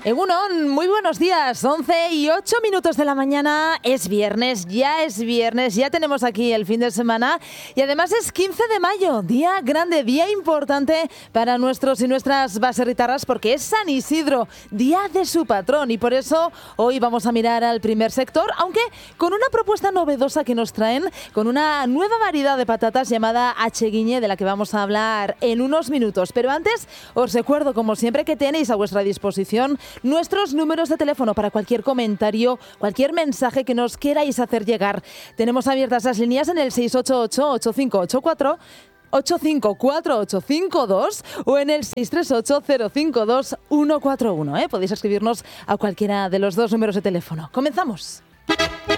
Egunon, muy buenos días, 11:08 de la mañana, es viernes, ya tenemos aquí el fin de semana y además es 15 de mayo, día grande, día importante para nuestros y nuestras baserritarras porque es San Isidro, día de su patrón y por eso hoy vamos a mirar al primer sector, aunque con una propuesta novedosa que nos traen, con una nueva variedad de patatas llamada acheguiñe de la que vamos a hablar en unos minutos, pero antes os recuerdo como siempre que tenéis a vuestra disposición nuestros números de teléfono para cualquier comentario, cualquier mensaje que nos queráis hacer llegar. Tenemos abiertas las líneas en el 688-8584, 854-852 o en el 638-052-141. Podéis escribirnos a cualquiera de los dos números de teléfono. Comenzamos.